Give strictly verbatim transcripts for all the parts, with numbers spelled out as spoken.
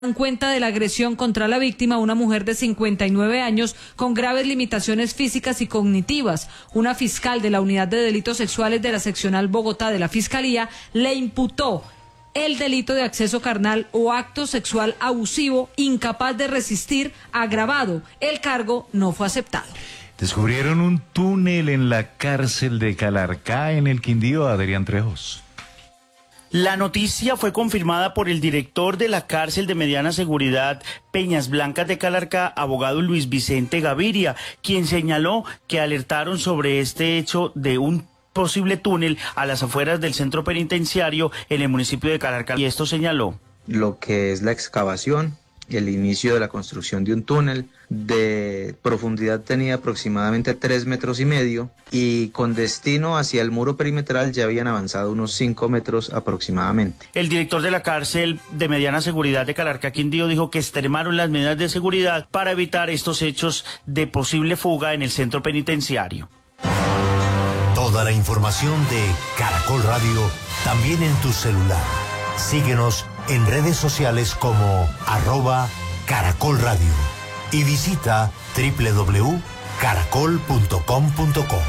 En cuenta de la agresión contra la víctima, una mujer de cincuenta y nueve años con graves limitaciones físicas y cognitivas. Una fiscal de la Unidad de Delitos Sexuales de la Seccional Bogotá de la Fiscalía le imputó el delito de acceso carnal o acto sexual abusivo, incapaz de resistir, agravado. El cargo no fue aceptado. Descubrieron un túnel en la cárcel de Calarcá, en el Quindío. Adrián Trejos. La noticia fue confirmada por el director de la cárcel de mediana seguridad Peñas Blancas de Calarcá, abogado Luis Vicente Gaviria, quien señaló que alertaron sobre este hecho de un posible túnel a las afueras del centro penitenciario en el municipio de Calarcá. Y esto señaló: lo que es la excavación, el inicio de la construcción de un túnel de profundidad tenía aproximadamente tres metros y medio y con destino hacia el muro perimetral ya habían avanzado unos cinco metros aproximadamente. El director de la cárcel de mediana seguridad de Calarcá, Quindío, dijo que extremaron las medidas de seguridad para evitar estos hechos de posible fuga en el centro penitenciario. Toda la información de Caracol Radio también en tu celular. Síguenos en redes sociales como arroba Caracol Radio y visita doble u doble u doble u punto caracol punto com punto co.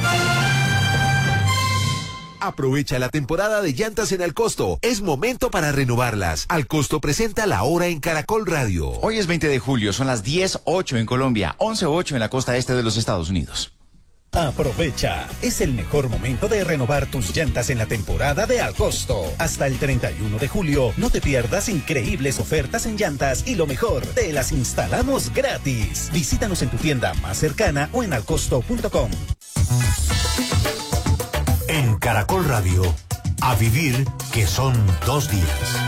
Aprovecha la temporada de llantas en Alcosto. Es momento para renovarlas. Alcosto presenta La Hora en Caracol Radio. Hoy es veinte de julio, son las diez ocho en Colombia, once ocho en la costa este de los Estados Unidos. Aprovecha, es el mejor momento de renovar tus llantas en la temporada de Alcosto. Hasta el treinta y uno de julio, no te pierdas increíbles ofertas en llantas y lo mejor, te las instalamos gratis. Visítanos en tu tienda más cercana o en alcosto punto com. En Caracol Radio, a vivir que son dos días.